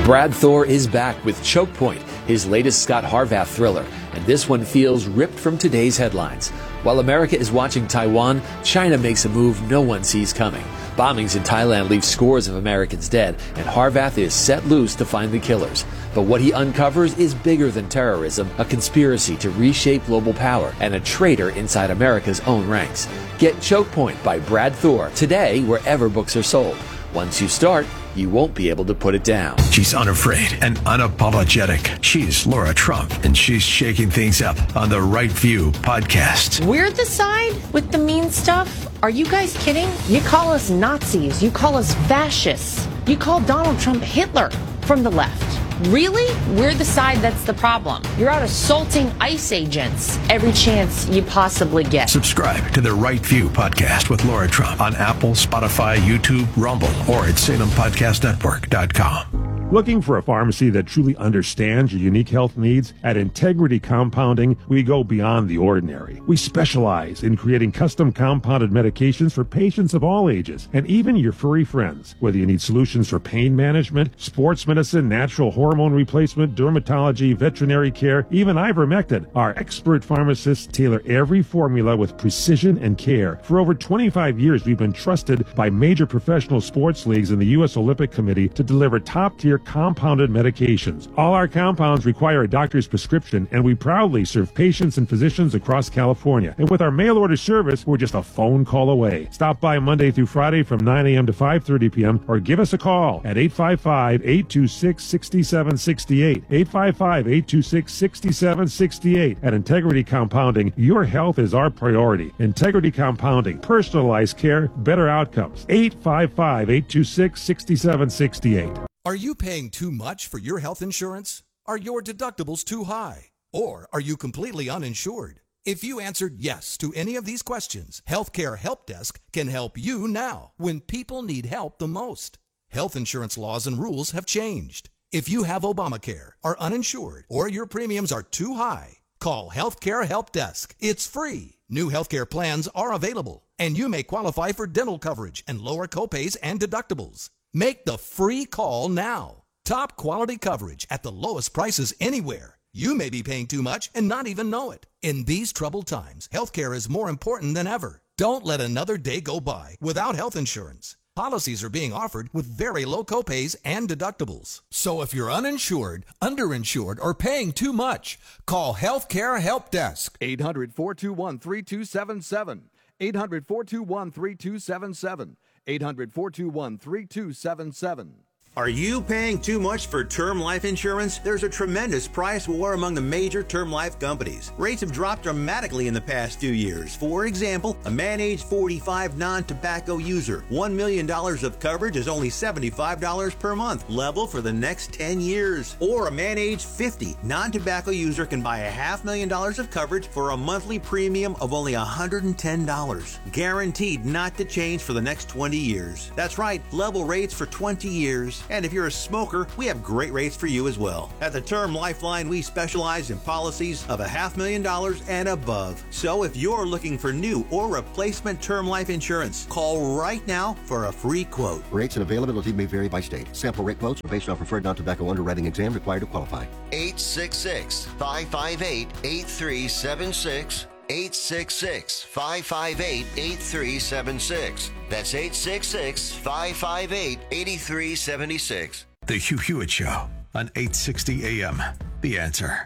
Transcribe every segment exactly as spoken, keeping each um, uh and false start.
Brad Thor is back with Choke Point, his latest Scott Harvath thriller, and this one feels ripped from today's headlines. While America is watching Taiwan, China makes a move no one sees coming. Bombings in Thailand leave scores of Americans dead, and Harvath is set loose to find the killers. But what he uncovers is bigger than terrorism, a conspiracy to reshape global power, and a traitor inside America's own ranks. Get Choke Point by Brad Thor today wherever books are sold. Once you start, you won't be able to put it down. She's unafraid and unapologetic. She's Laura Trump, and she's shaking things up on the Right View podcast. We're the side with the mean stuff? Are you guys kidding? You call us Nazis. You call us fascists. You call Donald Trump Hitler from the left. Really? We're the side that's the problem. You're out assaulting ICE agents every chance you possibly get. Subscribe to the Right View podcast with Laura Trump on Apple, Spotify, YouTube, Rumble, or at Salem Podcast Network dot com. Looking for a pharmacy that truly understands your unique health needs? At Integrity Compounding, we go beyond the ordinary. We specialize in creating custom compounded medications for patients of all ages, and even your furry friends. Whether you need solutions for pain management, sports medicine, natural hormone replacement, dermatology, veterinary care, even ivermectin, our expert pharmacists tailor every formula with precision and care. For over twenty-five years, we've been trusted by major professional sports leagues and the U S Olympic Committee to deliver top-tier compounded medications. All our compounds require a doctor's prescription, and we proudly serve patients and physicians across California. And with our mail order service, we're just a phone call away. Stop by Monday through Friday from nine a.m. to five thirty p.m. or give us a call at eight five five, eight two six, six seven six eight. eight five five, eight two six, six seven six eight. At Integrity Compounding, your health is our priority. Integrity Compounding, personalized care, better outcomes. eight five five, eight two six, six seven six eight. Are you paying too much for your health insurance? Are your deductibles too high? Or are you completely uninsured? If you answered yes to any of these questions, Healthcare Help Desk can help you now when people need help the most. Health insurance laws and rules have changed. If you have Obamacare, are uninsured, or your premiums are too high, call Healthcare Help Desk. It's free. New healthcare plans are available, and you may qualify for dental coverage and lower copays and deductibles. Make the free call now. Top quality coverage at the lowest prices anywhere. You may be paying too much and not even know it. In these troubled times, healthcare is more important than ever. Don't let another day go by without health insurance. Policies are being offered with very low copays and deductibles. So if you're uninsured, underinsured, or paying too much, call Healthcare Help Desk. eight hundred, four two one, three two seven seven. eight hundred, four two one, three two seven seven. eight hundred, four two one, three two seven seven. Are you paying too much for term life insurance? There's a tremendous price war among the major term life companies. Rates have dropped dramatically in the past few years. For example, a man age forty-five non-tobacco user, one million dollars of coverage is only seventy-five dollars per month, level for the next ten years. Or a man age fifty non-tobacco user can buy a half million dollars of coverage for a monthly premium of only one hundred ten dollars. Guaranteed not to change for the next twenty years. That's right, level rates for twenty years. And if you're a smoker, we have great rates for you as well. At the Term Lifeline, we specialize in policies of a half million dollars and above. So if you're looking for new or replacement term life insurance, call right now for a free quote. Rates and availability may vary by state. Sample rate quotes are based on preferred non-tobacco underwriting exam required to qualify. eight six six, five five eight, eight three seven six. eight six six, five five eight, eight three seven six. That's eight six six, five five eight, eight three seven six. The Hugh Hewitt Show on eight sixty A M. The Answer.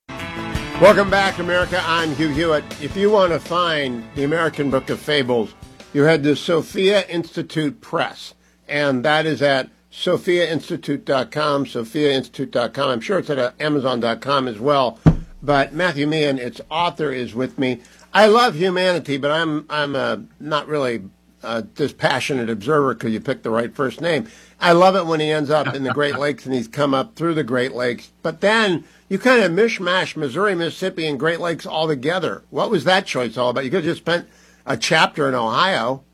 Welcome back, America. I'm Hugh Hewitt. If you want to find the American Book of Fables, you head to Sophia Institute Press, and that is at sophia institute dot com, sophia institute dot com. I'm sure it's at amazon dot com as well. But Matthew Meehan, its author, is with me. I love humanity, but I'm I'm a, not really a dispassionate observer because you picked the right first name. I love it when he ends up in the Great Lakes and he's come up through the Great Lakes. But then you kind of mishmash Missouri, Mississippi, and Great Lakes all together. What was that choice all about? You could have just spent a chapter in Ohio.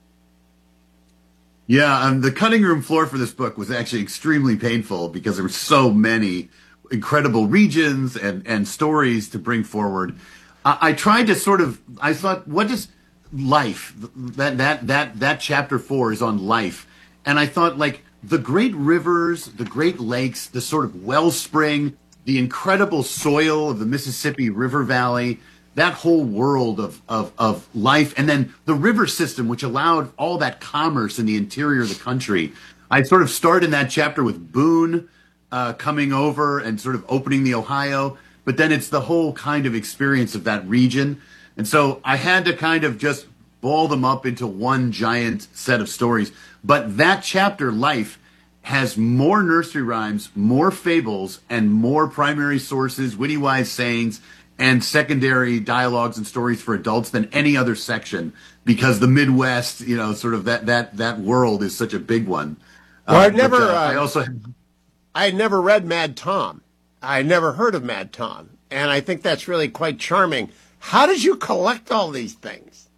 Yeah, um, the cutting room floor for this book was actually extremely painful because there were so many incredible regions and, and stories to bring forward. I, I tried to sort of, I thought, what does life, that, that, that, that chapter four is on life. And I thought, like, the great rivers, the great lakes, the sort of wellspring, the incredible soil of the Mississippi River Valley, that whole world of, of, of life, and then the river system, which allowed all that commerce in the interior of the country. I sort of start in that chapter with Boone uh, coming over and sort of opening the Ohio, but then it's the whole kind of experience of that region. And so I had to kind of just ball them up into one giant set of stories. But that chapter, Life, has more nursery rhymes, more fables, and more primary sources, witty wise sayings, and secondary dialogues and stories for adults than any other section, because the Midwest, you know, sort of that that that world is such a big one. Well, uh, I've never. But, uh, uh, I also. I had never read Mad Tom. I had never heard of Mad Tom, and I think that's really quite charming. How did you collect all these things?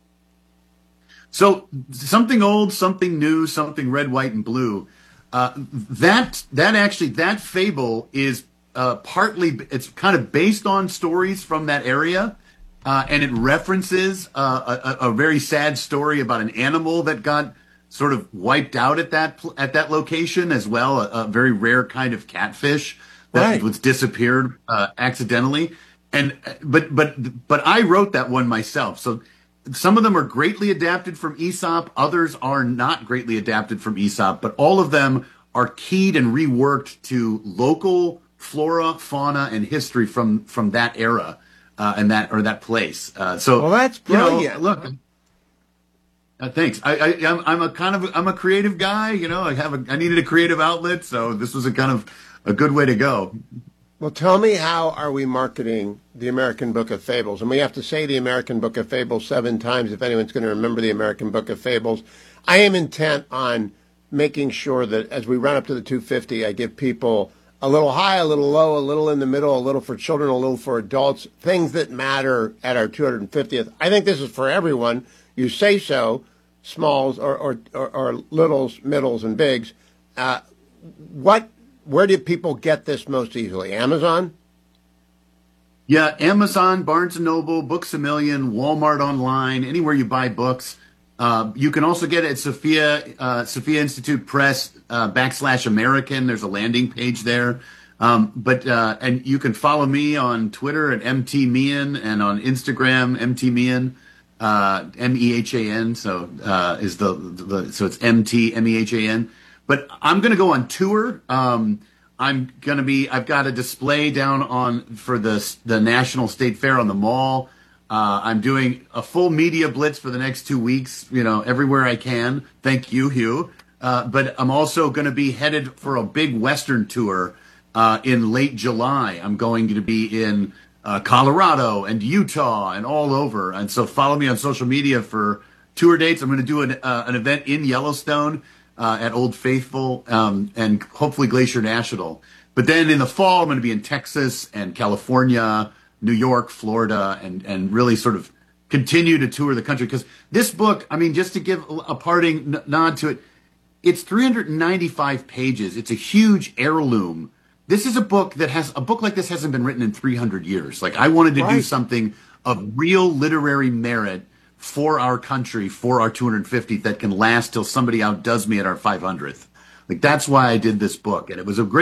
So something old, something new, something red, white, and blue. Uh, that that actually that fable is uh, partly it's kind of based on stories from that area, uh, and it references uh, a, a very sad story about an animal that got sort of wiped out at that at that location as well. A, a very rare kind of catfish that Right. was disappeared uh, accidentally. And but but but I wrote that one myself. So some of them are greatly adapted from Aesop, others are not greatly adapted from Aesop, but all of them are keyed and reworked to local flora, fauna, and history from from that era uh, and that or that place. Uh, so Well, that's brilliant. You know, look. Uh, thanks. I, I, I'm, I'm a kind of I'm a creative guy. You know, I have a I needed a creative outlet, so this was a kind of a good way to go. Well, tell me, how are we marketing the American Book of Fables? And we have to say the American Book of Fables seven times if anyone's going to remember the American Book of Fables. I am intent on making sure that as we run up to the two fifty, I give people a little high, a little low, a little in the middle, a little for children, a little for adults, things that matter at our two hundred fiftieth. I think this is for everyone. You say so, smalls or, or, or, or littles, middles, and bigs. Uh, what... Where do people get this most easily? Amazon? Yeah, Amazon, Barnes and Noble, Books a Million, Walmart online, anywhere you buy books. Uh, you can also get it at Sophia, uh, Sophia Institute Press uh, backslash American. There's a landing page there. Um, but uh, and you can follow me on Twitter at M T Meehan and on Instagram M T Meehan, uh, M E H A N. So uh, is the, the so it's M T M E H A N. But I'm going to go on tour. Um, I'm going to be, I've got a display down on for the the National State Fair on the Mall. Uh, I'm doing a full media blitz for the next two weeks, you know, everywhere I can. Thank you, Hugh. Uh, but I'm also going to be headed for a big Western tour uh, in late July. I'm going to be in uh, Colorado and Utah and all over. And so follow me on social media for tour dates. I'm going to do an, uh, an event in Yellowstone. Uh, at Old Faithful um, and hopefully Glacier National. But then in the fall, I'm going to be in Texas and California, New York, Florida, and, and really sort of continue to tour the country. Because this book, I mean, just to give a parting n- nod to it, it's three hundred ninety-five pages. It's a huge heirloom. This is a book that has, a book like this hasn't been written in three hundred years. Like, I wanted to Right. do something of real literary merit for our country, for our two hundred fiftieth, that can last till somebody outdoes me at our five hundredth. Like, that's why I did this book. And it was a great